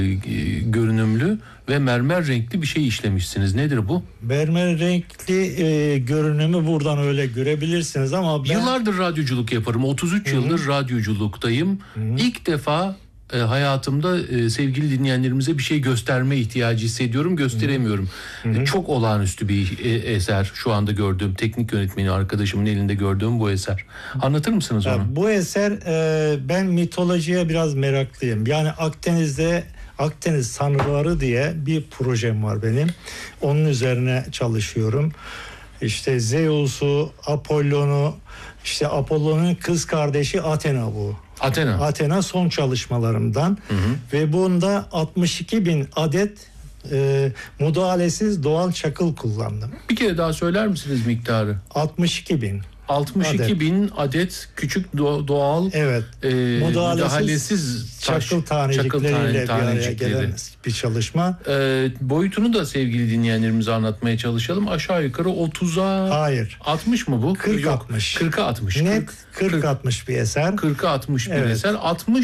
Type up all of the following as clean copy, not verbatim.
görünümlü ve mermer renkli bir şey işlemişsiniz. Nedir bu? Mermer renkli görünümü buradan öyle görebilirsiniz ama ben... Yıllardır radyoculuk yaparım. 33 yıldır radyoculuktayım. İlk defa hayatımda sevgili dinleyenlerimize bir şey gösterme ihtiyacı hissediyorum. Gösteremiyorum. Çok olağanüstü bir eser. Şu anda gördüğüm, teknik yönetmeni arkadaşımın elinde gördüğüm bu eser. Anlatır mısınız onu? Bu eser, ben mitolojiye biraz meraklıyım. Yani Akdeniz Tanrıları diye bir projem var benim. Onun üzerine çalışıyorum. İşte Zeus'u, Apollon'u, işte Apollon'un kız kardeşi Athena bu. Athena son çalışmalarımdan. Ve bunda 62.000 adet müdahalesiz doğal çakıl kullandım. Bir kere daha söyler misiniz miktarı? 62.000. 62.000 adet küçük doğal müdahalesiz çakıl tanecikleriyle bir araya gelen bir çalışma. Boyutunu da sevgili dinleyenlerimize anlatmaya çalışalım. Aşağı yukarı 30'a... Hayır. 60 mı bu? 40-60. 40'a 60. Net 40-60 bir eser. 40'a 60 bir eser.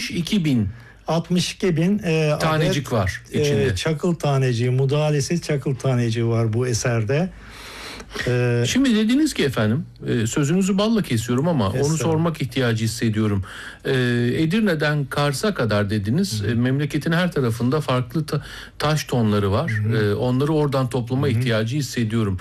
62.000 tanecik var içinde. Çakıl taneciği, müdahalesiz çakıl taneciği var bu eserde. Şimdi dediniz ki efendim, sözünüzü balla kesiyorum ama onu sormak ihtiyacı hissediyorum. Edirne'den Kars'a kadar dediniz, memleketin her tarafında farklı taş tonları var. Onları oradan toplama ihtiyacı hissediyorum.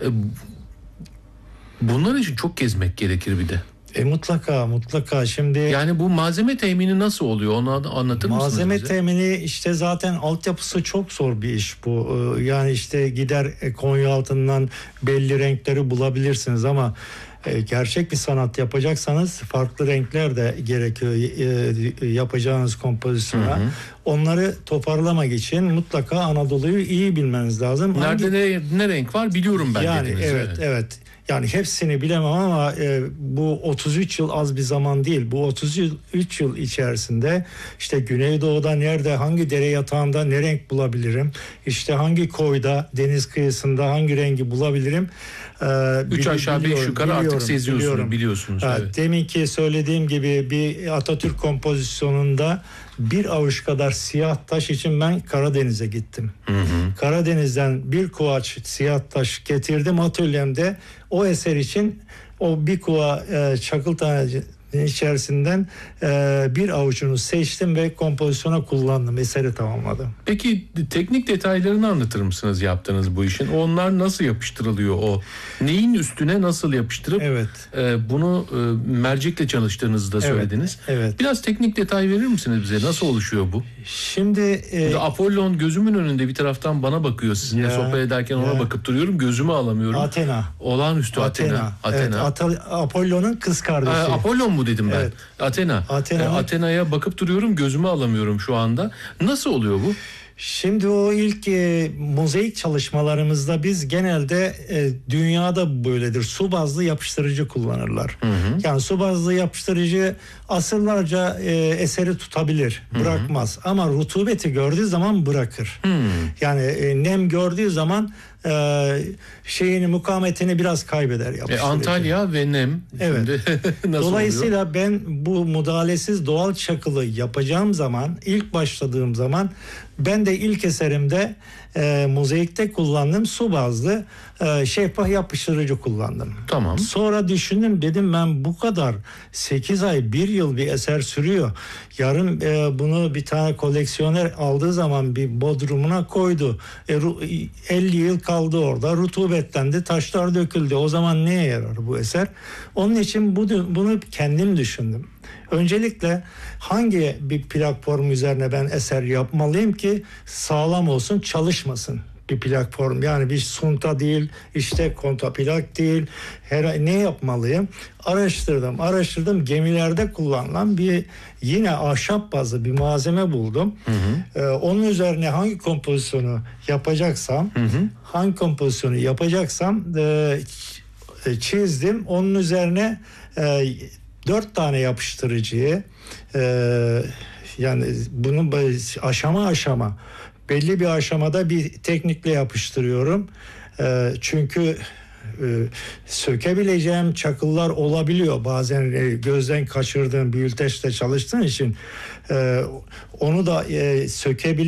Bunlar için çok gezmek gerekir bir de. Mutlaka şimdi... Yani bu malzeme temini nasıl oluyor? Onu anlatır mısınız Malzeme bize? temini işte zaten altyapısı çok zor bir iş bu. Yani işte gider Konyaaltı'ndan belli renkleri bulabilirsiniz ama gerçek bir sanat yapacaksanız farklı renkler de gerekiyor yapacağınız kompozisyona. Onları toparlamak için mutlaka Anadolu'yu iyi bilmeniz lazım. Nerede ne renk var biliyorum ben yani, dediniz. Evet. Yani hepsini bilemem ama bu 33 yıl az bir zaman değil. Bu 33 yıl içerisinde işte Güneydoğu'da nerede, hangi dere yatağında ne renk bulabilirim? İşte hangi koyda, deniz kıyısında hangi rengi bulabilirim? 3 aşağı 5 yukarı artık seziyorsunuz, biliyorsunuz. Evet. Deminki söylediğim gibi bir Atatürk kompozisyonunda bir avuç kadar siyah taş için ben Karadeniz'e gittim. Karadeniz'den bir kuvaç siyah taş getirdim atölyemde. O eser için o bir kuva çakıl taneci içerisinden bir avucunu seçtim ve kompozisyona kullandım. Eseri tamamladım. Peki teknik detaylarını anlatır mısınız yaptığınız bu işin? Onlar nasıl yapıştırılıyor o? Neyin üstüne nasıl yapıştırıp bunu mercekle çalıştığınızı da söylediniz. Evet. Biraz teknik detay verir misiniz bize? Nasıl oluşuyor bu? Şimdi Apollon gözümün önünde bir taraftan bana bakıyor. Sizinle sohbet ederken ona bakıp duruyorum. Gözümü alamıyorum. Athena. Olağanüstü Athena. Evet, Apollon'un kız kardeşi. Apollon mu dedim ben? Evet. Athena'ya bakıp duruyorum. Gözümü alamıyorum şu anda. Nasıl oluyor bu? Şimdi o ilk mozaik çalışmalarımızda biz genelde dünyada böyledir. Su bazlı yapıştırıcı kullanırlar. Yani su bazlı yapıştırıcı asırlarca eseri tutabilir, bırakmaz. Ama rutubeti gördüğü zaman bırakır. Yani nem gördüğü zaman mukavemetini biraz kaybeder yapıştırıcı. Antalya ve nem. Evet. Nasıl Dolayısıyla oluyor? ben bu müdahalesiz doğal çakılı yapacağım zaman, ilk başladığım zaman ben de ilk eserimde mozaikte kullandığım su bazlı şeffaf yapıştırıcı kullandım. Tamam. Sonra düşündüm, dedim ben bu kadar 8 ay 1 yıl bir eser sürüyor. Yarın bunu bir tane koleksiyoner aldığı zaman bir bodrumuna koydu. 50 yıl kaldı orada. Rutubetlendi, taşlar döküldü. O zaman neye yarar bu eser? Onun için bunu kendim düşündüm. Öncelikle hangi bir platform üzerine ben eser yapmalıyım ki sağlam olsun, çalışmasın bir platform. Yani bir sunta değil, işte kontaplak değil. Ne yapmalıyım? Araştırdım. Gemilerde kullanılan bir yine ahşap bazlı bir malzeme buldum. Onun üzerine hangi kompozisyonu yapacaksam, çizdim. Onun üzerine 4 tane yapıştırıcıyı yani bunu aşama belli bir aşamada bir teknikle yapıştırıyorum. Çünkü sökebileceğim çakıllar olabiliyor. Bazen gözden kaçırdığım büyülteçle çalıştığım için onu da sökebiliyorum.